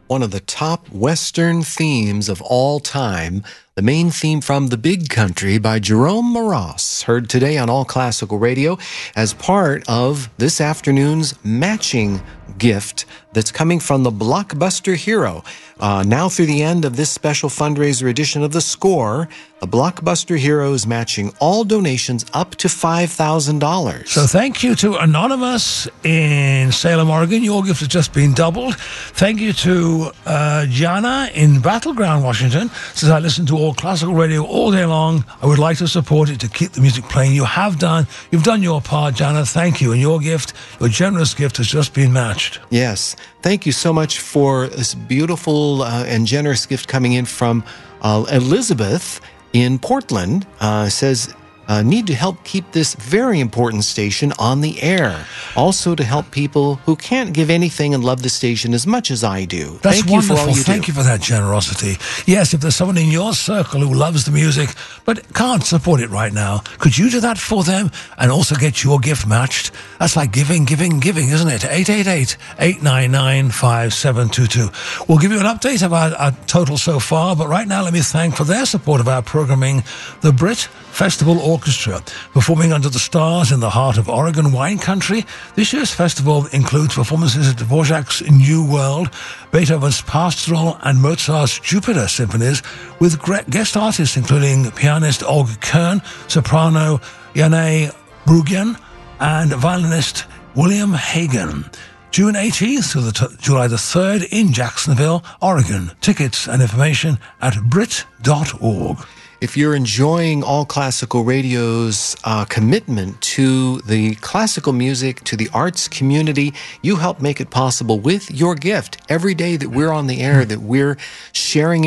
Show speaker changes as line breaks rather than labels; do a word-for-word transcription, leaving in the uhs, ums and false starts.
one of the top Western themes of all time, the main theme from The Big Country by Jerome Moross, heard today on All Classical Radio as part of this afternoon's matching gift that's coming from the Blockbuster Hero. Uh, now through the end of this special fundraiser edition of The Score, the Blockbuster Hero is matching all donations up to five thousand dollars.
So thank you to Anonymous in Salem, Oregon. Your gift has just been doubled. Thank you to uh, Jana in Battleground, Washington. Says, I listen to All Classical Radio all day long. I would like to support it to keep the music playing. You have done. You've done your part, Jana. Thank you. And your gift, your generous gift, has just been matched.
Yes. Thank you so much for this beautiful uh, and generous gift coming in from uh, Elizabeth in Portland. Uh, says, uh, need to help keep this very important station on the air. Also to help people who can't give anything and love the station as much as I do.
That's
Thank
wonderful.
You for all you
Thank
do.
you for that generosity. Yes, if there's someone in your circle who loves the music but can't support it right now, could you do that for them and also get your gift matched? That's like giving, giving, giving, isn't it? eight eight eight, eight nine nine, five seven two two. We'll give you an update of our, our total so far, but right now let me thank for their support of our programming the Brit Festival Orchestra, performing under the stars in the heart of Oregon wine country. This year's festival includes performances of Dvorak's New World, Beethoven's Pastoral, and Mozart's Jupiter symphonies, with guest artists including pianist Olga Kern, soprano Yane Bruggen, and violinist William Hagen. June eighteenth to the t- July the third in Jacksonville, Oregon. Tickets and information at brit dot org.
If you're enjoying All Classical Radio's uh, commitment to the classical music, to the arts community, you help make it possible with your gift every day that we're on the air, that we're sharing